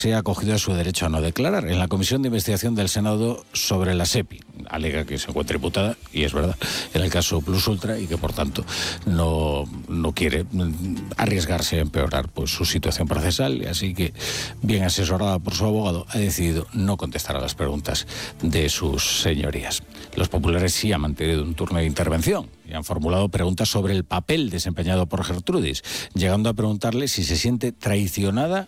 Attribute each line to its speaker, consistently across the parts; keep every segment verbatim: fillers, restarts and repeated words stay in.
Speaker 1: se ha acogido a su derecho a no declarar. En la Comisión de Investigación del Senado sobre la SEPI alega que se encuentra imputada, y es verdad, en el caso Plus Ultra, y que por tanto no, no quiere arriesgarse a empeorar pues su situación procesal, y así que, bien asesorada por su abogado, ha decidido no contestar a las preguntas de sus señorías. Los populares sí han mantenido un turno de intervención y han formulado preguntas sobre el papel desempeñado por Gertrudis, llegando a preguntarle si se siente traicionada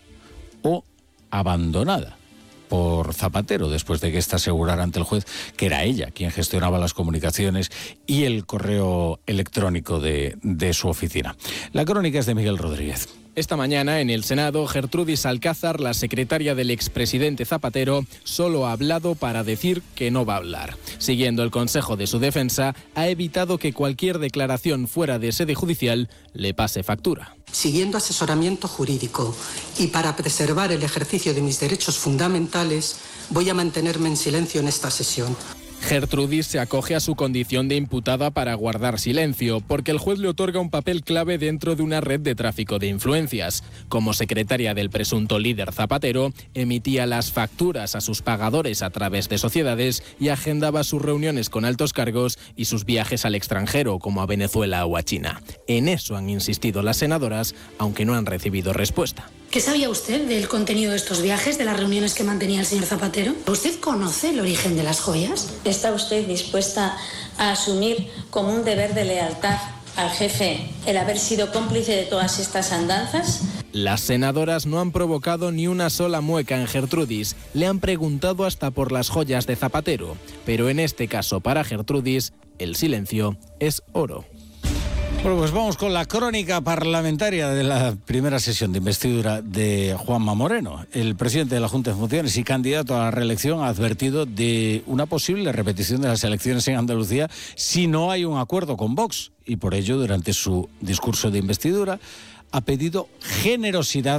Speaker 1: o abandonada por Zapatero, después de que ésta asegurara ante el juez que era ella quien gestionaba las comunicaciones y el correo electrónico de, de su oficina. La crónica es de Miguel Rodríguez.
Speaker 2: Esta mañana, en el Senado, Gertrudis Alcázar, la secretaria del expresidente Zapatero, solo ha hablado para decir que no va a hablar. Siguiendo el consejo de su defensa, ha evitado que cualquier declaración fuera de sede judicial le pase factura.
Speaker 3: Siguiendo asesoramiento jurídico y para preservar el ejercicio de mis derechos fundamentales, voy a mantenerme en silencio en esta sesión.
Speaker 2: Gertrudis se acoge a su condición de imputada para guardar silencio, porque el juez le otorga un papel clave dentro de una red de tráfico de influencias. Como secretaria del presunto líder Zapatero, emitía las facturas a sus pagadores a través de sociedades y agendaba sus reuniones con altos cargos y sus viajes al extranjero, como a Venezuela o a China. En eso han insistido las senadoras, aunque no han recibido respuesta.
Speaker 4: ¿Qué sabía usted del contenido de estos viajes, de las reuniones que mantenía el señor Zapatero? ¿Usted conoce el origen de las joyas?
Speaker 5: ¿Está usted dispuesta a asumir como un deber de lealtad al jefe el haber sido cómplice de todas estas andanzas?
Speaker 2: Las senadoras no han provocado ni una sola mueca en Gertrudis. Le han preguntado hasta por las joyas de Zapatero. Pero en este caso, para Gertrudis, el silencio es oro.
Speaker 1: Bueno, pues vamos con la crónica parlamentaria de la primera sesión de investidura de Juanma Moreno. El presidente de la Junta de Funciones y candidato a la reelección ha advertido de una posible repetición de las elecciones en Andalucía si no hay un acuerdo con Vox. Y por ello, durante su discurso de investidura, ha pedido generosidad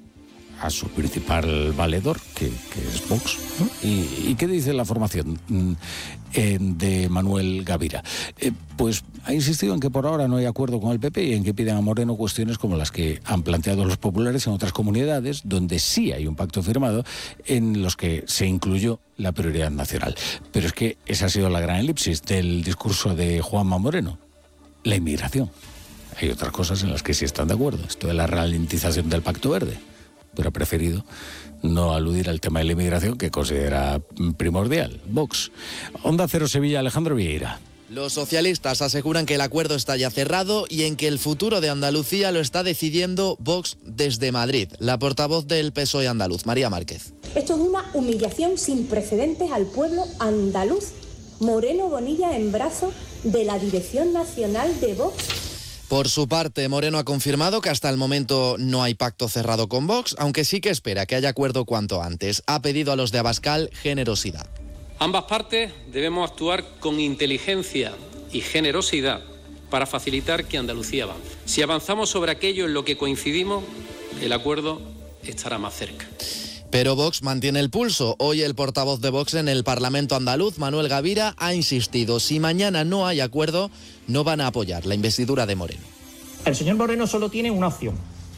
Speaker 1: a su principal valedor, que, que es Vox, ¿no? ¿Y, ¿Y qué dice la formación eh, de Manuel Gavira? Eh, pues ha insistido en que por ahora no hay acuerdo con el P P y en que piden a Moreno cuestiones como las que han planteado los populares en otras comunidades, donde sí hay un pacto firmado en los que se incluyó la prioridad nacional. Pero es que esa ha sido la gran elipsis del discurso de Juanma Moreno, la inmigración. Hay otras cosas en las que sí están de acuerdo, esto de la ralentización del Pacto Verde, pero ha preferido no aludir al tema de la inmigración, que considera primordial. Vox. Onda Cero Sevilla, Alejandro Vieira.
Speaker 6: Los socialistas aseguran que el acuerdo está ya cerrado y en que el futuro de Andalucía lo está decidiendo Vox desde Madrid. La portavoz del P S O E andaluz, María Márquez.
Speaker 7: Esto es una humillación sin precedentes al pueblo andaluz. Moreno Bonilla en brazos de la Dirección Nacional de Vox.
Speaker 6: Por su parte, Moreno ha confirmado que hasta el momento no hay pacto cerrado con Vox, aunque sí que espera que haya acuerdo cuanto antes. Ha pedido a los de Abascal generosidad.
Speaker 8: Ambas partes debemos actuar con inteligencia y generosidad para facilitar que Andalucía avance. Si avanzamos sobre aquello en lo que coincidimos, el acuerdo estará más cerca.
Speaker 6: Pero Vox mantiene el pulso. Hoy el portavoz de Vox en el Parlamento andaluz, Manuel Gavira, ha insistido: si mañana no hay acuerdo, no van a apoyar la investidura de Moreno.
Speaker 9: El señor Moreno solo tiene una opción,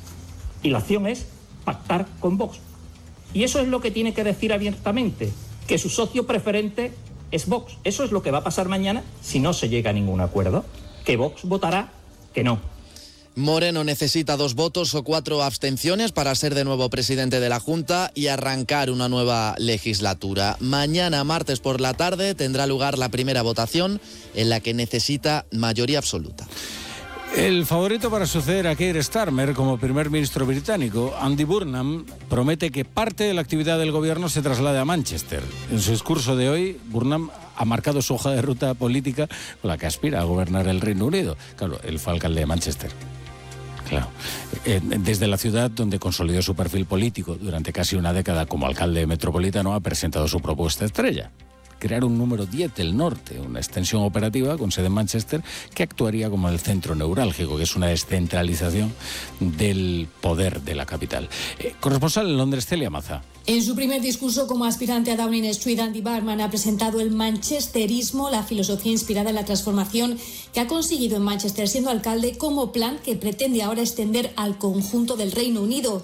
Speaker 9: y la opción es pactar con Vox. Y eso es lo que tiene que decir abiertamente, que su socio preferente es Vox. Eso es lo que va a pasar mañana si no se llega a ningún acuerdo, que Vox votará que no.
Speaker 6: Moreno necesita dos votos o cuatro abstenciones para ser de nuevo presidente de la Junta y arrancar una nueva legislatura. Mañana, martes por la tarde, tendrá lugar la primera votación en la que necesita mayoría absoluta.
Speaker 1: El favorito para suceder a Keir Starmer como primer ministro británico, Andy Burnham, promete que parte de la actividad del gobierno se traslade a Manchester. En su discurso de hoy, Burnham ha marcado su hoja de ruta política con la que aspira a gobernar el Reino Unido. Claro, él fue alcalde de Manchester. Claro, desde la ciudad donde consolidó su perfil político durante casi una década como alcalde metropolitano, ha presentado su propuesta estrella: crear un número diez del norte, una extensión operativa con sede en Manchester que actuaría como el centro neurálgico, que es una descentralización del poder de la capital. Eh, corresponsal en Londres, Celia Maza.
Speaker 10: En su primer discurso como aspirante a Downing Street, Andy Burnham ha presentado el manchesterismo, la filosofía inspirada en la transformación que ha conseguido en Manchester siendo alcalde, como plan que pretende ahora extender al conjunto del Reino Unido.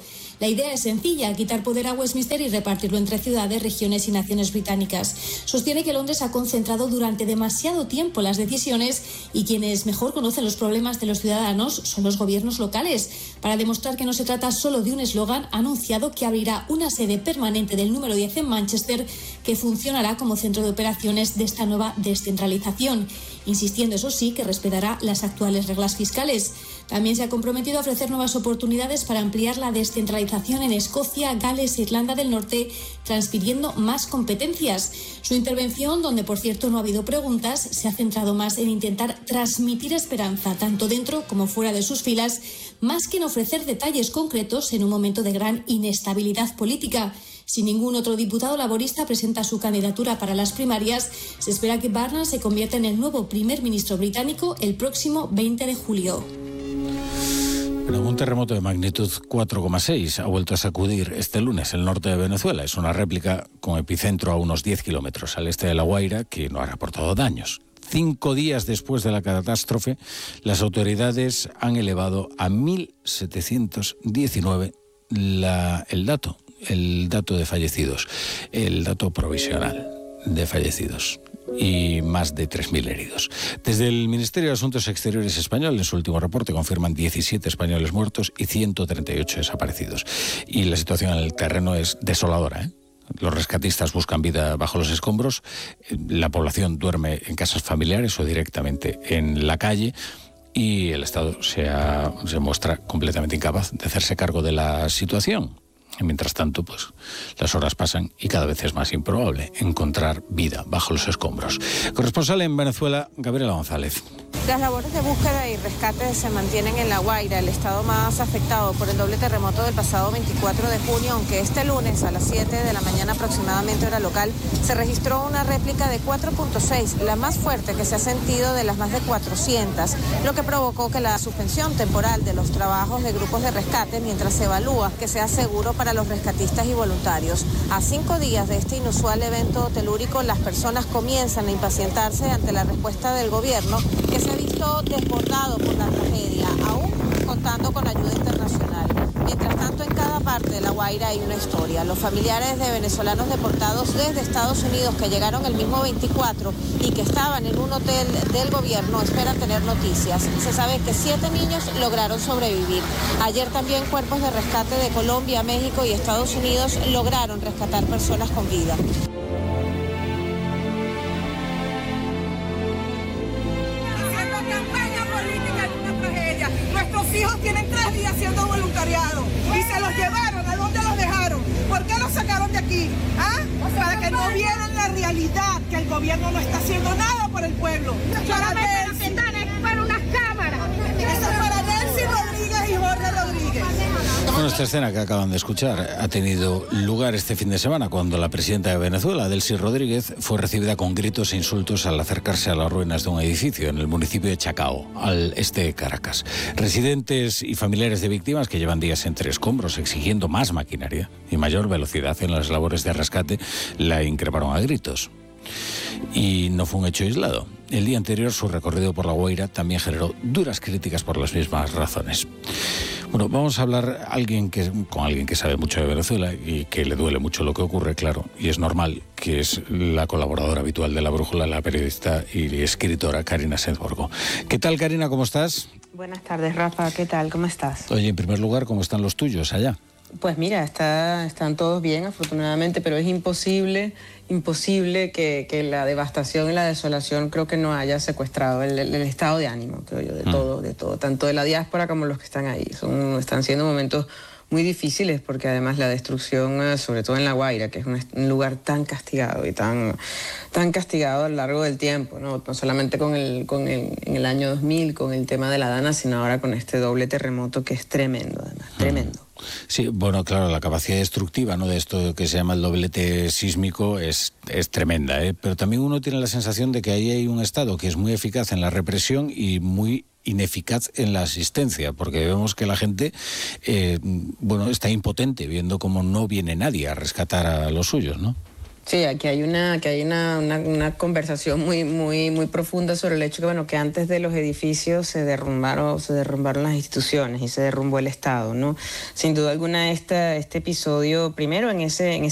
Speaker 10: La idea es sencilla, quitar poder a Westminster y repartirlo entre ciudades, regiones y naciones británicas. Sostiene que Londres ha concentrado durante demasiado tiempo las decisiones y quienes mejor conocen los problemas de los ciudadanos son los gobiernos locales. Para demostrar que no se trata solo de un eslogan, ha anunciado que abrirá una sede permanente del número diez en Manchester que funcionará como centro de operaciones de esta nueva descentralización, insistiendo, eso sí, que respetará las actuales reglas fiscales. También se ha comprometido a ofrecer nuevas oportunidades para ampliar la descentralización en Escocia, Gales e Irlanda del Norte, transfiriendo más competencias. Su intervención, donde por cierto no ha habido preguntas, se ha centrado más en intentar transmitir esperanza, tanto dentro como fuera de sus filas, más que en ofrecer detalles concretos en un momento de gran inestabilidad política. Si ningún otro diputado laborista presenta su candidatura para las primarias, se espera que Barnard se convierta en el nuevo primer ministro británico el próximo veinte de julio.
Speaker 1: Pero un terremoto de magnitud cuatro coma seis ha vuelto a sacudir este lunes el norte de Venezuela. Es una réplica con epicentro a unos diez kilómetros al este de La Guaira, que no ha reportado daños. Cinco días después de la catástrofe, las autoridades han elevado a mil setecientos diecinueve la, el dato, el dato de fallecidos, el dato provisional de fallecidos y más de tres mil heridos. Desde el Ministerio de Asuntos Exteriores español, en su último reporte, confirman diecisiete españoles muertos y ciento treinta y ocho desaparecidos. Y la situación en el terreno es desoladora, ¿eh? Los rescatistas buscan vida bajo los escombros, la población duerme en casas familiares o directamente en la calle y el Estado se, ha, se muestra completamente incapaz de hacerse cargo de la situación. Mientras tanto, pues las horas pasan y cada vez es más improbable encontrar vida bajo los escombros. Corresponsal en Venezuela, Gabriela González.
Speaker 11: Las labores de búsqueda y rescate se mantienen en La Guaira, el estado más afectado por el doble terremoto del pasado veinticuatro de junio, aunque este lunes a las siete de la mañana aproximadamente hora local se registró una réplica de cuatro punto seis, la más fuerte que se ha sentido de las más de cuatrocientas, lo que provocó que la suspensión temporal de los trabajos de grupos de rescate mientras se evalúa que sea seguro para los rescatistas y voluntarios. A cinco días de este inusual evento telúrico, las personas comienzan a impacientarse ante la respuesta del gobierno, que se ha visto desbordado por la tragedia, aún contando con ayuda internacional. Mientras tanto, en cada parte de La Guaira hay una historia. Los familiares de venezolanos deportados desde Estados Unidos que llegaron el mismo veinticuatro y que estaban en un hotel del gobierno esperan tener noticias. Se sabe que siete niños lograron sobrevivir. Ayer también cuerpos de rescate de Colombia, México y Estados Unidos lograron rescatar personas con vida.
Speaker 12: Nuestros hijos tienen tres días haciendo voluntariado y se los llevaron. ¿A dónde los dejaron? ¿Por qué los sacaron de aquí? ¿Ah? Para que no vieran la realidad, que el gobierno no está haciendo nada por el pueblo. Para Delcy, para unas cámaras. Eso es para Delcy Rodríguez y Jorge Rodríguez.
Speaker 1: Bueno, esta escena que acaban de escuchar ha tenido lugar este fin de semana cuando la presidenta de Venezuela, Delcy Rodríguez, fue recibida con gritos e insultos al acercarse a las ruinas de un edificio en el municipio de Chacao, al este de Caracas. Residentes y familiares de víctimas que llevan días entre escombros exigiendo más maquinaria y mayor velocidad en las labores de rescate la increparon a gritos. Y no fue un hecho aislado. El día anterior su recorrido por La Guaira también generó duras críticas por las mismas razones. Bueno, vamos a hablar alguien que, con alguien que sabe mucho de Venezuela y que le duele mucho lo que ocurre, claro, y es normal, que es la colaboradora habitual de La Brújula, la periodista y escritora Karina Saiz-Borgo. ¿Qué tal, Karina? ¿Cómo estás?
Speaker 11: Buenas tardes, Rafa. ¿Qué tal? ¿Cómo estás?
Speaker 1: Oye, en primer lugar, ¿cómo están los tuyos allá?
Speaker 11: Pues mira, está, están todos bien, afortunadamente, pero es imposible, imposible que, que la devastación y la desolación creo que no haya secuestrado el, el estado de ánimo, creo yo, de mm. todo, de todo, tanto de la diáspora como los que están ahí. Son, están siendo momentos muy difíciles porque además la destrucción, sobre todo en La Guaira, que es un, un lugar tan castigado y tan, tan castigado a lo largo del tiempo, no, no solamente con el, con el, en el año dos mil, con el tema de la Dana, sino ahora con este doble terremoto que es tremendo, además, mm. tremendo.
Speaker 1: Sí, bueno, claro, la capacidad destructiva, ¿no?, de esto que se llama el doblete sísmico es, es tremenda, ¿eh? Pero también uno tiene la sensación de que ahí hay un Estado que es muy eficaz en la represión y muy ineficaz en la asistencia, porque vemos que la gente, eh, bueno, está impotente viendo cómo no viene nadie a rescatar a los suyos, ¿no?
Speaker 13: Sí, aquí hay una, que hay una, una, una conversación muy, muy, muy profunda sobre el hecho que, bueno, que antes de los edificios se derrumbaron, se derrumbaron las instituciones y se derrumbó el Estado, ¿no? Sin duda alguna, esta, este episodio, primero en ese, en ese